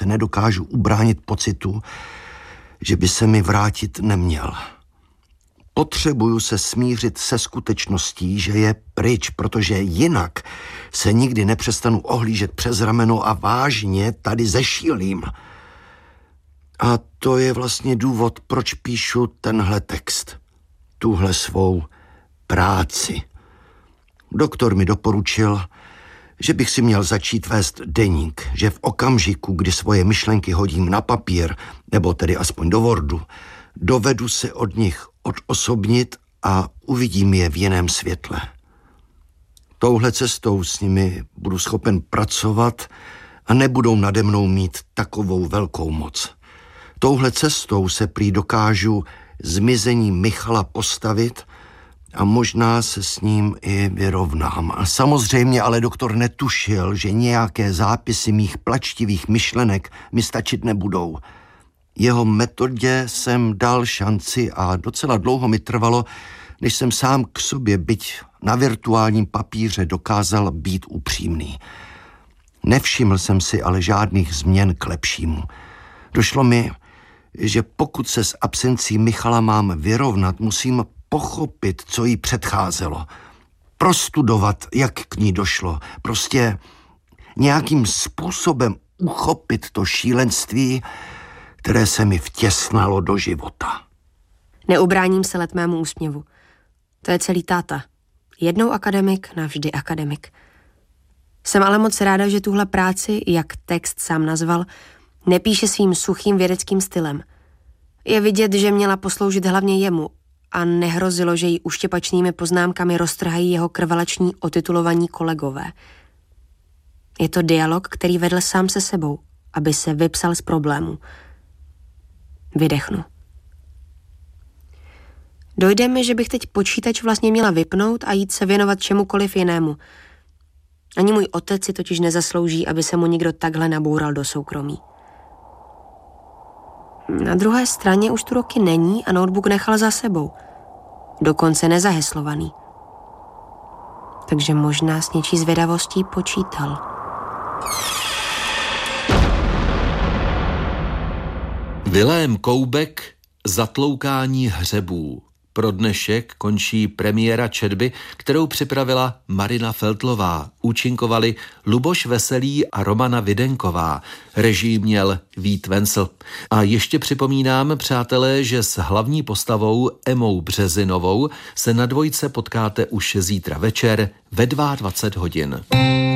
se nedokážu ubránit pocitu, že by se mi vrátit neměl. Potřebuju se smířit se skutečností, že je pryč, protože jinak se nikdy nepřestanu ohlížet přes rameno a vážně tady zešílím. A to je vlastně důvod, proč píšu tenhle text. Tuhle svou práci. Doktor mi doporučil, že bych si měl začít vést deník, že v okamžiku, kdy svoje myšlenky hodím na papír, nebo tedy aspoň do Wordu, dovedu se od nich odosobnit a uvidím je v jiném světle. Touhle cestou s nimi budu schopen pracovat a nebudou nade mnou mít takovou velkou moc. Touhle cestou se prý dokážu zmizení Michala postavit a možná se s ním i vyrovnám. A samozřejmě ale doktor netušil, že nějaké zápisy mých plačtivých myšlenek mi stačit nebudou. Jeho metodě jsem dal šanci a docela dlouho mi trvalo, než jsem sám k sobě, byť na virtuálním papíře, dokázal být upřímný. Nevšiml jsem si ale žádných změn k lepšímu. Došlo mi, že pokud se s absencí Michala mám vyrovnat, musím pochopit, co jí předcházelo. Prostudovat, jak k ní došlo. Prostě nějakým způsobem uchopit to šílenství, které se mi vtěsnalo do života. Neubráním se letmému úsměvu. To je celý táta. Jednou akademik, navždy akademik. Jsem ale moc ráda, že tuhle práci, jak text sám nazval, nepíše svým suchým vědeckým stylem. Je vidět, že měla posloužit hlavně jemu a nehrozilo, že ji uštěpačnými poznámkami roztrhají jeho krvelační otitulovaní kolegové. Je to dialog, který vedl sám se sebou, aby se vypsal z problému. Vydechnu. Dojde mi, že bych teď počítač vlastně měla vypnout a jít se věnovat čemukoliv jinému. Ani můj otec si totiž nezaslouží, aby se mu někdo takhle naboural do soukromí. Na druhé straně už tu roky není a notebook nechal za sebou. Dokonce nezaheslovaný. Takže možná s něčí zvědavostí počítal. Vilém Koubek, Zatloukání hřebů. Pro dnešek končí premiéra četby, kterou připravila Marina Feltlová. Účinkovali Luboš Veselý a Romana Videnková. Režii měl Vít Vencel. A ještě připomínám, přátelé, že s hlavní postavou Emou Březinovou se na Dvojce potkáte už zítra večer ve 22 hodin.